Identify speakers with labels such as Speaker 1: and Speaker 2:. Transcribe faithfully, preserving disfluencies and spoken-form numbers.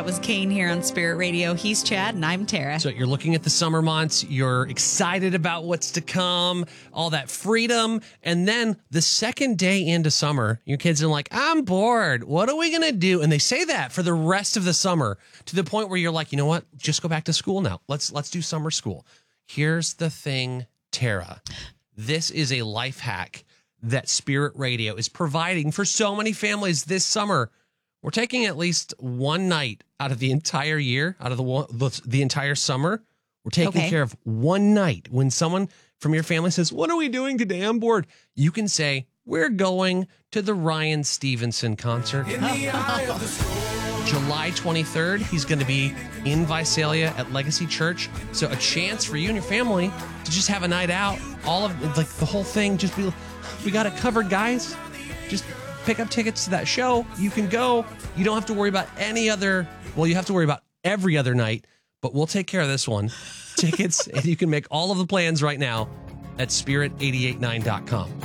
Speaker 1: was Kane here on Spirit Radio. He's Chad, and I'm Tara.
Speaker 2: So you're looking at the summer months. You're excited about what's to come, all that freedom. And then the second day into summer, your kids are like, I'm bored. What are we going to do? And they say that for the rest of the summer to the point where you're like, you know what? Just go back to school now. Let's let's do summer school. Here's the thing, Tara. This is a life hack that Spirit Radio is providing for so many families this summer. We're taking at least one night out of the entire year, out of the the, the entire summer. We're taking
Speaker 1: Okay.
Speaker 2: care of one night. When someone from your family says, what are we doing today? I'm bored. You can say, we're going to the Ryan Stevenson concert. July twenty-third, he's going to be in Visalia at Legacy Church. So a chance for you and your family to just have a night out. All of like the whole thing, just be, we got it covered, guys. Just pick up tickets to that show. You can go. You don't have to worry about any other. Well, you have to worry about every other night, but we'll take care of this one. Tickets, and you can make all of the plans right now at spirit eight eight nine dot com.